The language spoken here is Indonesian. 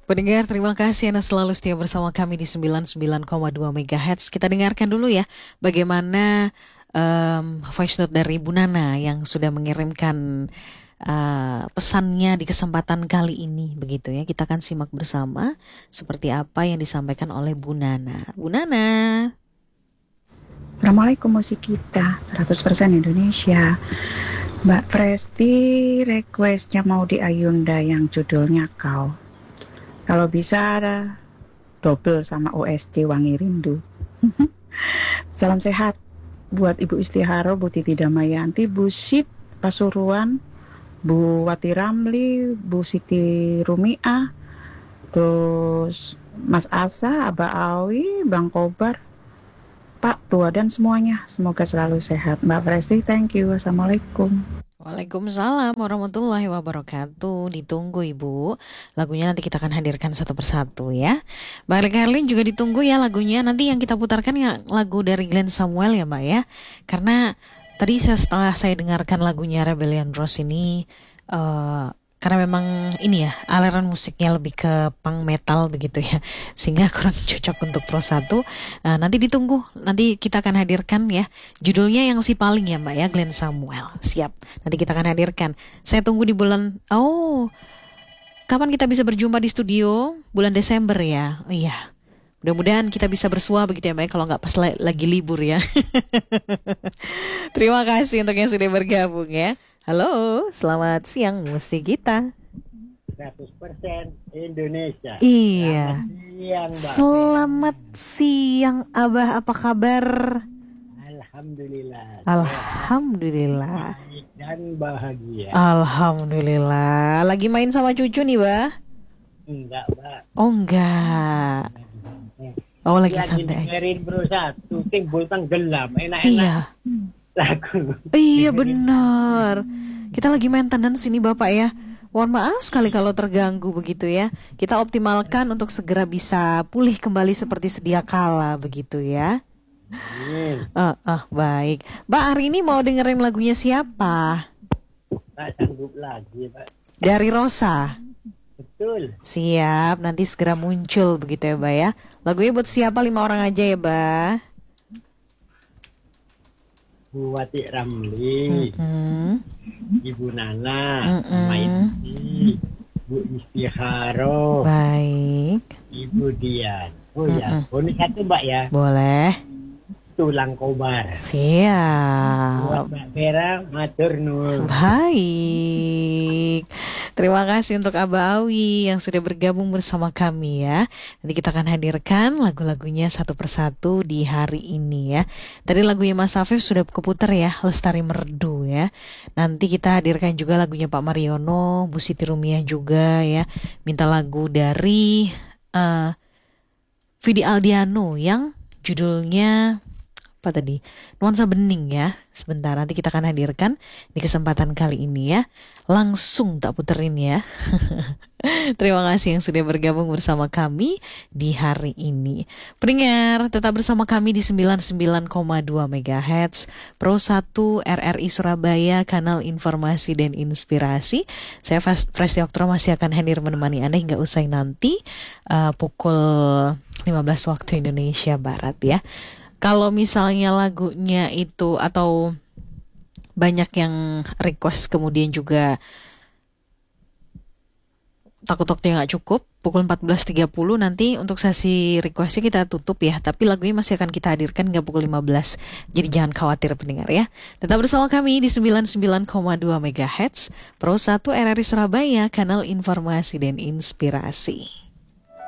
Pendengar, terima kasih Anda selalu setia bersama kami di 99,2 MHz. Kita dengarkan dulu ya bagaimana voice note dari Bu Nana yang sudah mengirimkan pesannya di kesempatan kali ini, begitu ya. Kita akan simak bersama seperti apa yang disampaikan oleh Bu Nana. Bu Nana. Assalamualaikum musik kita 100% Indonesia. Mbak Presti requestnya mau di Ayunda yang judulnya Kau. Kalau bisa ada double sama OST Wangi Rindu. Salam sehat buat Ibu Istiharo, Bu Titi Damayanti, Bu Sid Pasuruan, Bu Wati Ramli, Bu Siti Rumiah, terus Mas Asa, Aba Awi, Bang Kobar, Pak Tua dan semuanya. Semoga selalu sehat. Mbak Presti, thank you. Assalamualaikum. Waalaikumsalam warahmatullahi wabarakatuh. Ditunggu Ibu. Lagunya nanti kita akan hadirkan satu persatu ya. Mbak Herlin juga ditunggu ya lagunya. Nanti yang kita putarkan ya lagu dari Glenn Samuel ya Mbak ya. Karena tadi setelah saya dengarkan lagunya Rebellion Rose ini, karena memang ini ya aliran musiknya lebih ke punk metal begitu ya, sehingga kurang cocok untuk Pro 1. Nanti ditunggu, nanti kita akan hadirkan ya. Judulnya yang si paling ya Mbak ya, Glenn Samuel. Siap, nanti kita akan hadirkan. Saya tunggu di bulan, kapan kita bisa berjumpa di studio? Bulan Desember ya. Iya. Mudah-mudahan kita bisa bersua begitu ya Mbak, kalau nggak pas lagi libur ya. Terima kasih untuk yang sudah bergabung ya. Halo, selamat siang musik kita. 100% Indonesia. Iya. Selamat Selamat siang siang, Mbak. Abah, apa kabar? Alhamdulillah. Alhamdulillah. Baik dan bahagia. Alhamdulillah. Lagi main sama cucu nih, Bah? Enggak, Mbak. Oh, enggak. Oh, lagi santai. Dengerin Bro 1, timbul tenggelam, enak-enak. Iya. Lagu. Iya benar. Kita lagi maintenance sini Bapak ya. Mohon maaf sekali kalau terganggu begitu ya. Kita optimalkan untuk segera bisa pulih kembali seperti sedia kala begitu ya. Baik. Mbak, hari ini mau dengerin lagunya siapa? Tak sanggup lagi, Pak. Dari Rosa. Betul. Siap, nanti segera muncul begitu ya Mbak ya. Lagunya buat siapa? 5 orang aja ya Mbak. Bu Wati Ramli, Ibu Nana, Maiti, Bu Istiharo, Baik. Ibu Dian. Oh ya, bonus satu Mbak ya. Boleh. Tulang Kobar. Siap. Buat Mbak Vera, matur nuwun. Baik. Terima kasih untuk Abah Awi yang sudah bergabung bersama kami ya. Nanti kita akan hadirkan lagu-lagunya satu persatu di hari ini ya. Tadi lagunya Mas Afif sudah keputar ya, Lestari Merdu ya. Nanti kita hadirkan juga lagunya Pak Mariono, Bu Siti Rumiah juga ya. Minta lagu dari Vidi Aldiano yang judulnya apa tadi? Nuansa Bening ya. Sebentar, nanti kita akan hadirkan di kesempatan kali ini ya. Langsung tak puterin ya. Terima kasih yang sudah bergabung bersama kami di hari ini. Pendengar, tetap bersama kami di 99,2 MHz Pro 1 RRI Surabaya, kanal informasi dan inspirasi. Saya Presti Oktora masih akan hadir menemani Anda hingga usai nanti pukul 15 waktu Indonesia Barat ya. Kalau misalnya lagunya itu atau banyak yang request kemudian juga takut waktunya nggak cukup, pukul 14.30 nanti untuk sesi requestnya kita tutup ya. Tapi lagunya masih akan kita hadirkan hingga pukul 15. Jadi jangan khawatir pendengar ya. Tetap bersama kami di 99,2 MHz Pro 1 RRI Surabaya, kanal informasi dan inspirasi.